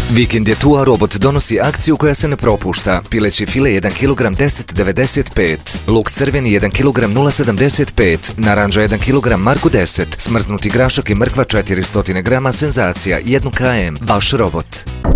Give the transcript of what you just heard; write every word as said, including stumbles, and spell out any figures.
Vikend je tu, a Robot donosi akciju koja se ne propušta. Pileći file jedan kilogram deset devedeset pet, luk crveni jedan kilogram nula sedamdeset pet, naranđa jedan kilogram marku deset, smrznuti grašak i mrkva četiristo grama, senzacija jedan kilogram, baš Robot.